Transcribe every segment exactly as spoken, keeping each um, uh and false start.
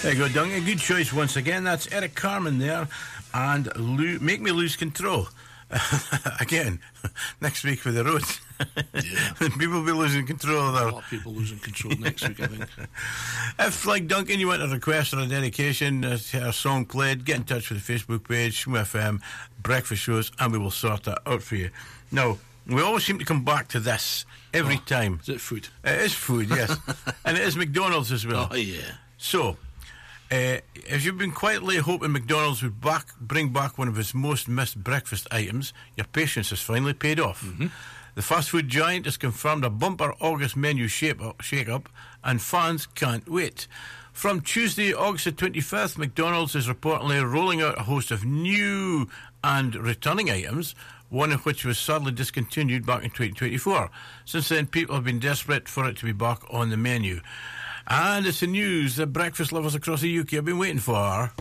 There you go, Duncan. Good choice once again. That's Eric Carmen there. And lo- Make Me Lose Control. Again, next week for the roads. Yeah. People will be losing control of their... A lot of people losing control next week, I think. If, like Duncan, you want a request or a dedication, uh, a song played, get in touch with the Facebook page, Shmoo F M, Breakfast Shows, and we will sort that out for you. Now, we always seem to come back to this every oh, time. Is it food? It is food, yes. And it is McDonald's as well. Oh, yeah. So... Uh, if you've been quietly hoping McDonald's would back, bring back one of its most missed breakfast items, your patience has finally paid off. Mm-hmm. The fast food giant has confirmed a bumper August menu shake-up, and fans can't wait. From Tuesday, August the twenty-fifth, McDonald's is reportedly rolling out a host of new and returning items, one of which was sadly discontinued back in twenty twenty-four. Since then, people have been desperate for it to be back on the menu. And it's the news that breakfast lovers across the U K have been waiting for.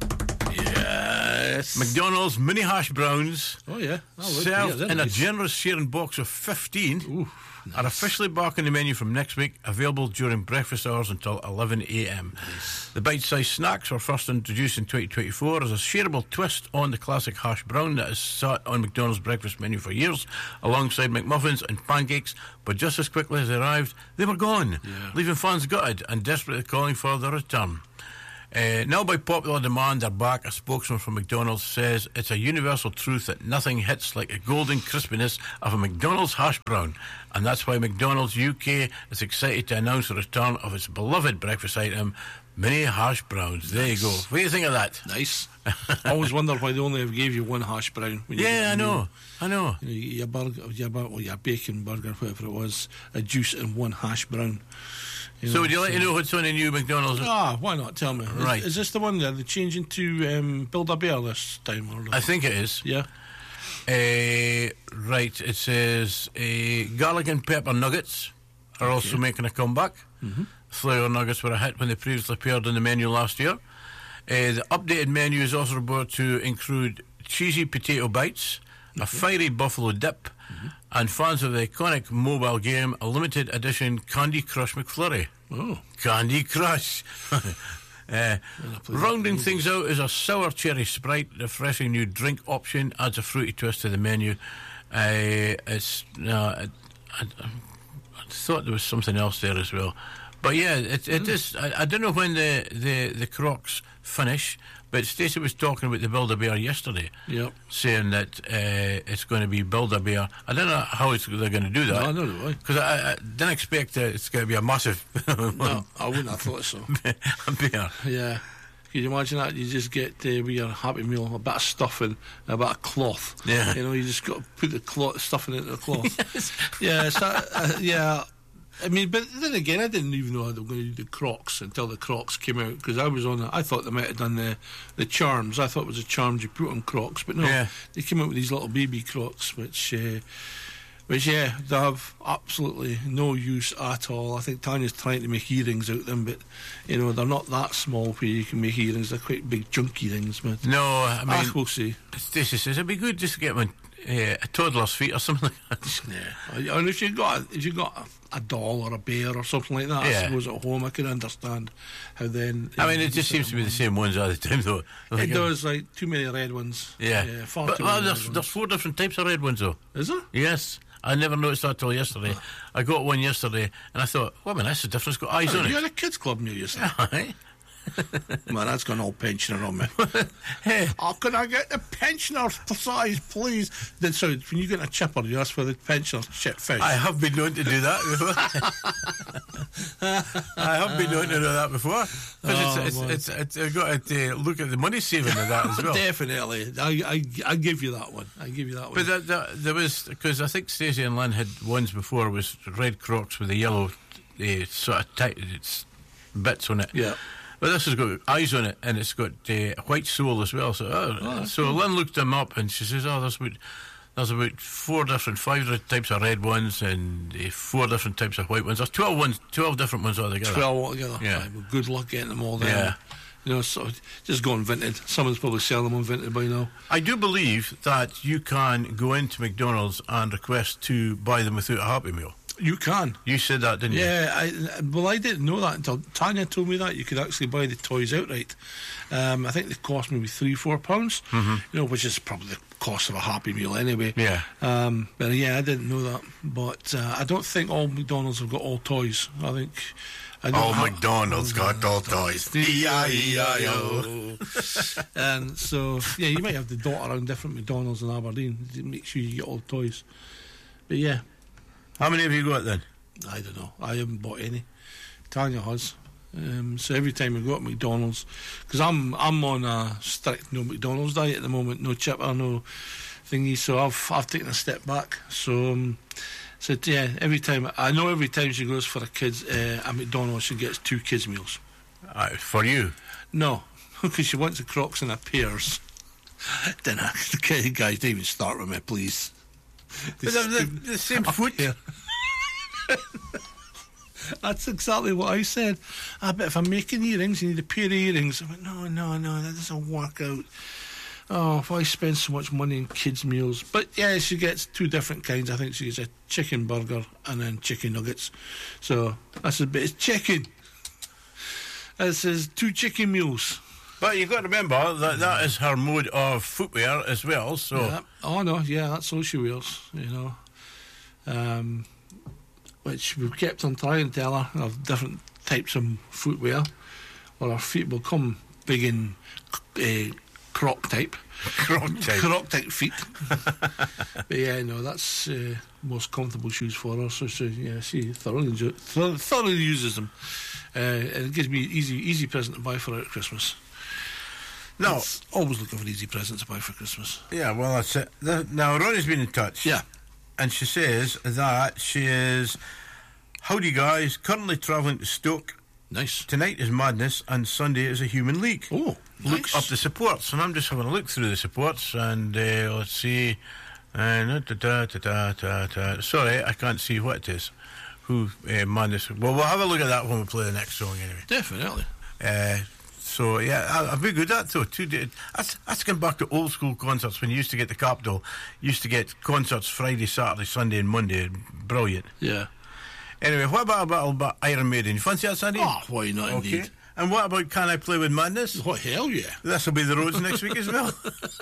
Yes. McDonald's mini hash browns, oh, yeah. Oh, served yeah, in nice. a generous sharing box of fifteen, Ooh, nice. are officially back on the menu from next week, available during breakfast hours until eleven a.m. Nice. The bite-sized snacks were first introduced in twenty twenty-four as a shareable twist on the classic hash brown that has sat on McDonald's breakfast menu for years, alongside McMuffins and pancakes, but just as quickly as they arrived, they were gone, yeah. leaving fans gutted and desperately calling for their return. Uh, now, by popular demand, they're back. A spokesman from McDonald's says it's a universal truth that nothing hits like the golden crispiness of a McDonald's hash brown, and that's why McDonald's U K is excited to announce the return of its beloved breakfast item, mini hash browns. There nice. You go. What do you think of that? Nice. I always wonder why they only gave you one hash brown. When you yeah, I know. Meal. I know. You know, your burger, your, burger, or your bacon burger, whatever it was, a juice and one hash brown. You so know, would you like so to know what's on the new McDonald's? Ah, why not? Tell me. Right. Is, is this the one that they're changing to um, Build-A-Bear this time? Or I think it is. Yeah. Uh, right. It says uh, garlic and pepper nuggets are okay. also making a comeback. Mm-hmm. Flavour nuggets were a hit when they previously appeared on the menu last year. Uh, the updated menu is also about to include cheesy potato bites, okay. a fiery buffalo dip, mm-hmm. and fans of the iconic mobile game, a limited edition Candy Crush McFlurry. Oh. Candy Crush. uh, rounding things out is a sour cherry Sprite, the refreshing new drink option, adds a fruity twist to the menu. Uh, it's uh, I, I, I thought there was something else there as well. But yeah, it, it mm. is. I, I don't know when the, the, the Crocs finish, but Stacey was talking about the Build-A-Bear yesterday, yep. saying that uh, it's going to be Build-A-Bear. I don't know how it's, they're going to do that. No, I know why. Because I, I didn't expect that it's going to be a massive. No, I wouldn't have thought so. A bear. Yeah. Can you imagine that? You just get uh, with your Happy Meal a bit of stuffing, a bit of cloth. Yeah. You know, you just got to put the cloth, stuffing into the cloth. Yes. Yeah. So, uh, yeah. I mean, but then again, I didn't even know they were going to do the Crocs until the Crocs came out, because I was on it. I thought they might have done the the charms. I thought it was the charms you put on Crocs, but no, yeah. they came out with these little baby Crocs, which, uh, which yeah, they have absolutely no use at all. I think Tanya's trying to make earrings out of them, but you know they're not that small where you can make earrings. They're quite big, chunky things. But no, I mean, ah, we'll see. Stacey says it'd be good just to get one. Uh, a toddler's feet or something like that. Yeah, and if you got if you got a, a doll or a bear or something like that, yeah. I suppose at home I can understand how then. I mean, it just seems to be the same ones all the time, though. Like it does, like too many red ones. Yeah, yeah far but too well, many there's, red there's four different types of red ones, though. Is there? Yes, I never noticed that till yesterday. Uh, I got one yesterday, and I thought, well, man, that's the difference. It's got eyes oh, on you it. You had a kids club near yesterday. Aye. Man, that's got an old pensioner on me. Hey. Oh, can I get the pensioner size, please? Then, so when you get a chipper, you ask for the pensioner shit fish. I have been known to do that before. I have been known to do that before. Because oh, it's, it's, it's, it's, I've got to uh, look at the money saving of that as well. Definitely. I, I, I give you that one. I give you that one. But that, that, there was, because I think Stacey and Lynn had ones before, was red Crocs with the yellow uh, sort of tight it's bits on it. Yeah. But this has got eyes on it, and it's got uh, a white sole as well. So, oh, oh, so cool. Lynn looked them up, and she says, "Oh, there's about there's about four different, five types of red ones, and uh, four different types of white ones. There's twelve ones, twelve different ones altogether. Twelve altogether. Yeah. Right, well, good luck getting them all there. Yeah. You know, so just go on Vinted. Someone's probably selling them on Vinted by now. I do believe that you can go into McDonald's and request to buy them without a Happy Meal. You can. You said that, didn't Yeah, I, well, I didn't know that until Tanya told me that you could actually buy the toys outright. Um, I think they cost maybe three, four pounds, mm-hmm. you know, which is probably the cost of a Happy Meal anyway. Yeah. Um, but yeah, I didn't know that. But uh, I don't think all McDonald's have got all toys. I think. I All ha- McDonald's got all toys. E I E I O. And so, yeah, you might have to dot around different McDonald's in Aberdeen to make sure you get all the toys. But yeah. How many have you got then? I don't know. I haven't bought any. Tanya has. Um, so every time we go to McDonald's, because I'm I'm on a strict no McDonald's diet at the moment, no chip or no thingy. So I've I've taken a step back. So um, so yeah, every time I know every time she goes for a kids uh, at McDonald's, she gets two kids meals. Uh, for you? No, because she wants the Crocs and the pears. Then I, the guys, don't even start with me, please. But they're the, the same foot. That's exactly what I said. I bet if I'm making earrings, you need a pair of earrings. I went, no, no, no, that doesn't work out. Oh, if I spend so much money in kids' meals. But yeah, she gets two different kinds. I think she gets a chicken burger and then chicken nuggets. So that's a bit. It's chicken. It says two chicken meals. But you've got to remember that that is her mode of footwear as well. So yeah. Oh no, yeah, that's all she wears. You know, um, which we've kept on trying to tell her of different types of footwear, or her feet will come big in uh, croc type, croc type, croc type feet. But yeah, no, that's uh, most comfortable shoes for her. So, so yeah, she thoroughly enjoy, th- thoroughly uses them, uh, and it gives me easy easy present to buy for her at Christmas. No, it's always looking for easy presents to buy for Christmas. Yeah, well, that's it. The, now, Ronnie's been in touch. Yeah. And she says that she is, howdy guys, currently travelling to Stoke. Nice. Tonight is Madness and Sunday is a Human League. Oh, Look nice. up the supports. And I'm just having a look through the supports and uh, let's see. Uh, da, da, da, da, da, da. Sorry, I can't see what it is. Who uh, Madness. Well, we'll have a look at that when we play the next song anyway. Definitely. Uh, So, yeah, I, I've been good at that, though. Too. That's, that's going back to old school concerts when you used to get the Capitol. Used to get concerts Friday, Saturday, Sunday and Monday. Brilliant. Yeah. Anyway, what about a battle about Iron Maiden? You fancy that, Sandy? Oh, why not, okay. Indeed. And what about Can I Play With Madness? Oh, hell yeah. This will be the roads next week as well.